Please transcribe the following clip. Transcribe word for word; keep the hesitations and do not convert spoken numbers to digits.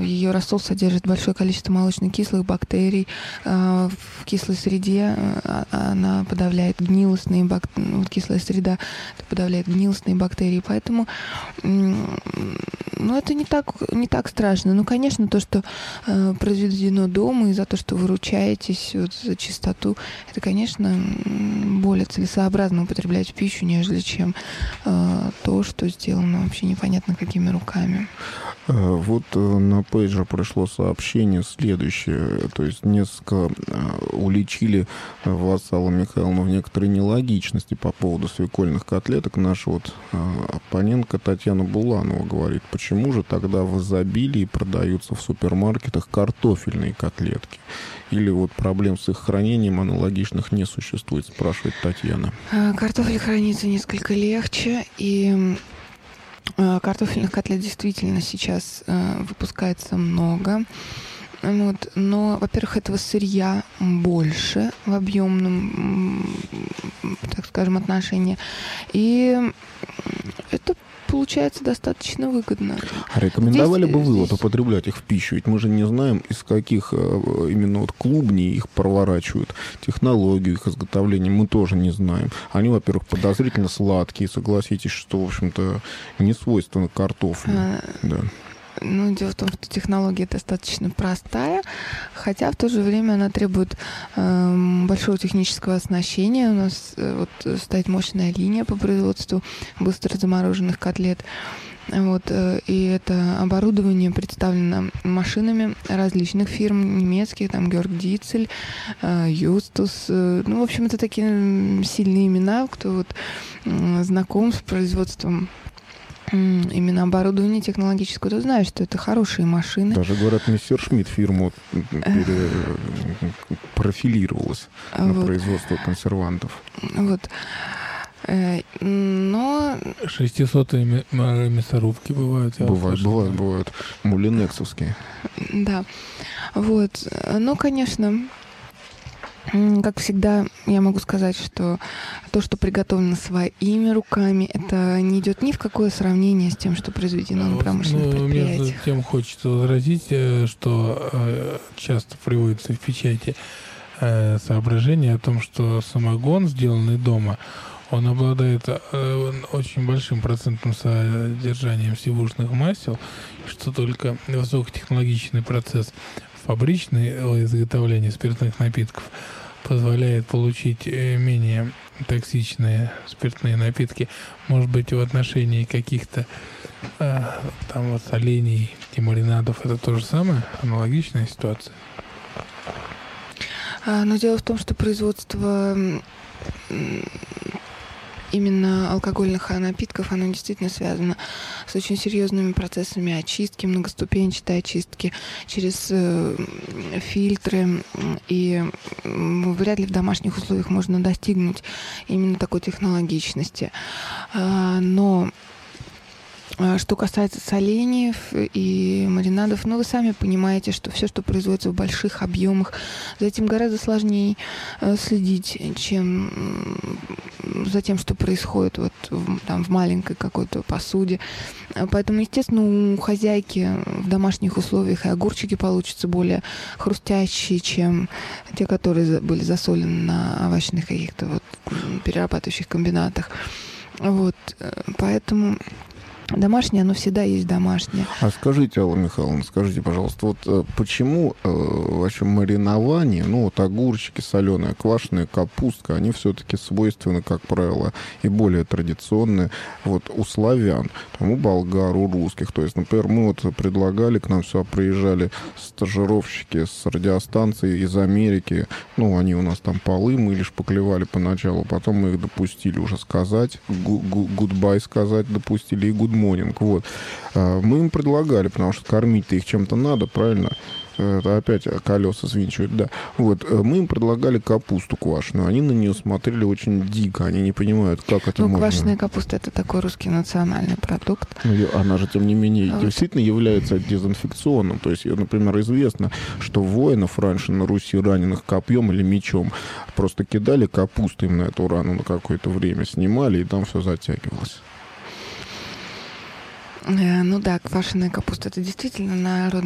ее рассол содержит большое количество молочно-кислых бактерий. В кислой среде она подавляет гнилостные бактерии. Вот кислая среда подавляет гнилостные бактерии. Поэтому ну, это не так, не так страшно. Ну, конечно, то, что произведено дома, и за то, что вы ручаетесь вот, за чистоту, это, конечно, более целесообразно употреблять в пищу, нежели чем то, что сделано вообще непонятно какими руками. Вот на пейджер пришло сообщение следующее. То есть несколько уличили вас, Алла Михайловна, в некоторой нелогичности по поводу свекольных котлеток. Наша вот оппонентка Татьяна Буланова говорит, почему же тогда в изобилии продаются в супермаркетах картофельные котлетки? Или вот проблем с их хранением аналогичных не существует, спрашивает Татьяна. Картофель хранится несколько легче, и картофельных котлет действительно сейчас выпускается много. Вот. Но, во-первых, этого сырья больше в объемном, так скажем, отношении. И это получается достаточно выгодно. А рекомендовали здесь, бы вы здесь... вот употреблять их в пищу? Ведь мы же не знаем, из каких именно вот клубней их проворачивают. Технологию их изготовления мы тоже не знаем. Они, во-первых, подозрительно сладкие. Согласитесь, что, в общем-то, не свойственно картофелю. А... Да. Ну, дело в том, что технология достаточно простая, хотя в то же время она требует э, большого технического оснащения. У нас э, вот стоит мощная линия по производству быстро замороженных котлет. Вот, э, и это оборудование представлено машинами различных фирм, немецких, там, Георг Дицель, э, Юстус. Э, ну, в общем, это такие сильные имена, кто вот э, знаком с производством именно оборудование технологическое, то знаешь, что это хорошие машины. Даже, говорят, мистер Шмидт фирма пере... профилировалась на вот. производство консервантов. Вот. Но... шестисотые мясорубки бывают. Бывают, бывают, бывают. Мулинексовские. Да. Вот. Ну, конечно... Как всегда, я могу сказать, что то, что приготовлено своими руками, это не идет ни в какое сравнение с тем, что произведено на промышленных ну, предприятиях. Между тем хочется возразить, что часто приводится в печати соображение о том, что самогон, сделанный дома, он обладает очень большим процентом содержанием сивушных масел, что только высокотехнологичный процесс фабричного изготовления спиртных напитков позволяет получить менее токсичные спиртные напитки. Может быть, в отношении каких-то э, там вот оленей и маринадов это то же самое, аналогичная ситуация? Но дело в том, что производство именно алкогольных напитков, оно действительно связано с очень серьезными процессами очистки, многоступенчатой очистки через э, фильтры. И вряд ли в домашних условиях можно достигнуть именно такой технологичности. А, но что касается соленьев и маринадов, ну, вы сами понимаете, что все, что производится в больших объемах, за этим гораздо сложнее следить, чем за тем, что происходит вот в, там, в маленькой какой-то посуде. Поэтому, естественно, у хозяйки в домашних условиях и огурчики получатся более хрустящие, чем те, которые были засолены на овощных каких-то вот перерабатывающих комбинатах. Вот, поэтому... Домашнее, оно всегда есть домашнее. А скажите, Алла Михайловна, скажите, пожалуйста, вот почему э, вообще маринование, ну вот огурчики соленые, квашеная капустка, они все-таки свойственны, как правило, и более традиционные вот у славян, там, у болгар, у русских. То есть, например, мы вот предлагали, к нам сюда приезжали стажировщики с радиостанции из Америки, ну, они у нас там полы, мы лишь поклевали поначалу, потом мы их допустили уже сказать, гудбай сказать допустили и good morning, вот. Мы им предлагали, потому что кормить-то их чем-то надо, правильно? Это опять колеса свинчивают, да. Вот, мы им предлагали капусту квашеную. Они на нее смотрели очень дико. Они не понимают, как это ну, можно. Квашеная капуста — это такой русский национальный продукт. Ну, она же, тем не менее, а действительно вот. является дезинфекционным. То есть, например, известно, что воинов раньше на Руси раненых копьем или мечом просто кидали капусту им на эту рану на какое-то время, снимали, и там все затягивалось. Ну да, квашеная капуста — это действительно народный